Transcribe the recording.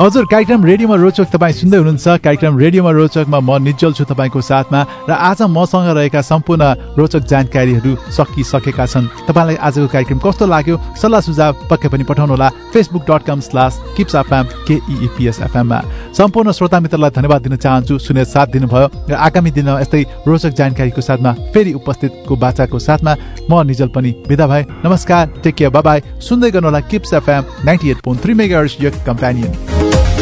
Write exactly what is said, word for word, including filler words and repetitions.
हजुर, कार्यक्रम रेडियोमा रोचक तपाईँ सुन्दै हुनुहुन्छ। कार्यक्रम रेडियोमा रोचकमा म निज्जल छु तपाईँको साथमा, र आज मसँग रहेका सम्पूर्ण रोचक जानकारीहरू सकिसकेका छन्। तपाईँलाई आजको कार्यक्रम कस्तो लाग्यो? सल्लाह सुझाव पक्कै पनि पठाउनुहोला Facebook dot com slash kips FM केइपिएस एफएममा। सम्पूर्ण श्रोता मित्रलाई धन्यवाद दिन चाहन्छु, सुनेर साथ दिनुभयो, र आगामी दिनमा यस्तै रोचक जानकारीको साथमा फेरि उपस्थितको बाचाको साथमा म निजल पनि बिदा भए। नमस्कार, टेक केयर, बाय बाय। सुन्दै गर्नुहोला kips FM ninety at point three megahertz your companion.